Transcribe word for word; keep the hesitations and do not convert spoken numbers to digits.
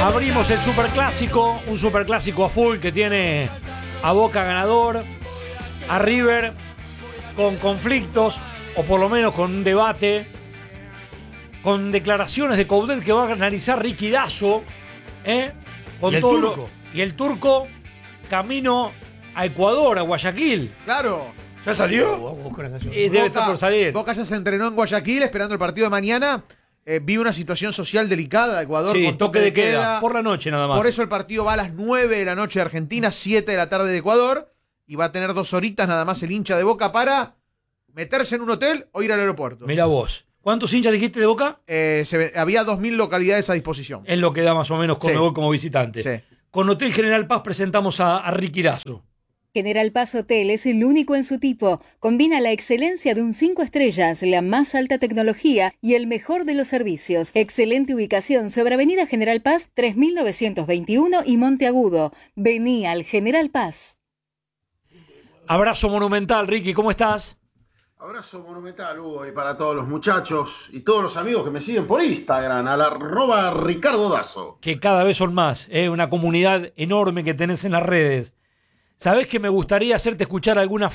Abrimos el superclásico, un superclásico a full que tiene a Boca ganador, a River con conflictos, o por lo menos con un debate, con declaraciones de Coudet que va a analizar Ricky Dazo, ¿eh? Con ¿Y el todo turco? Lo, y el turco camino a Ecuador, a Guayaquil. Claro. ¿Ya salió? Y debe estar por salir. Boca ya se entrenó en Guayaquil esperando el partido de mañana. Eh, vi una situación social delicada de Ecuador Sí, con toque de queda. por la noche nada más. Por eso el partido va a las nueve de la noche de Argentina, siete de la tarde de Ecuador. Y va a tener dos horitas nada más el hincha de Boca para meterse en un hotel o ir al aeropuerto. Mira vos. ¿Cuántos hinchas dijiste de Boca? Eh, se ve- había dos mil localidades a disposición. Es lo que da más o menos con Sí. Conmebol como visitante. Sí. Con Hotel General Paz presentamos a, a Ricky Dazo. General Paz Hotel es el único en su tipo. Combina la excelencia de un cinco estrellas, la más alta tecnología y el mejor de los servicios. Excelente ubicación sobre Avenida General Paz tres mil novecientos veintiuno y Monteagudo. Vení al General Paz. Abrazo monumental, Ricky, ¿cómo estás? Abrazo monumental, Hugo, y para todos los muchachos y todos los amigos que me siguen por Instagram, al arroba Ricardo Dazo. Que cada vez son más, ¿eh? Una comunidad enorme que tenés en las redes. ¿Sabés que me gustaría hacerte escuchar alguna